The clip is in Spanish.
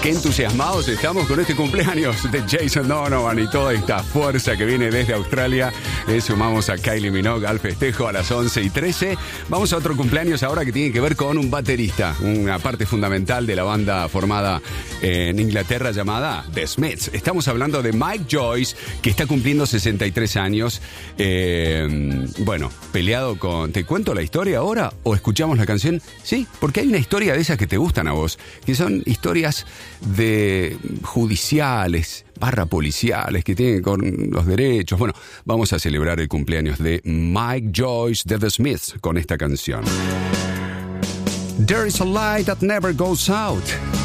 Qué entusiasmados estamos con este cumpleaños de Jason Donovan y toda esta fuerza que viene desde Australia. Le sumamos a Kylie Minogue al festejo a las 11:13. Vamos a otro cumpleaños ahora que tiene que ver con un baterista, una parte fundamental de la banda formada en Inglaterra llamada The Smiths. Estamos hablando de Mike Joyce, que está cumpliendo 63 años. Bueno, peleado con... ¿Te cuento la historia ahora o escuchamos la canción? Sí, porque hay una historia de esas que te gustan a vos, que son historias de judiciales, policiales, que tienen con los derechos. Bueno, vamos a celebrar el cumpleaños de Mike Joyce de The Smiths con esta canción. There is a light that never goes out.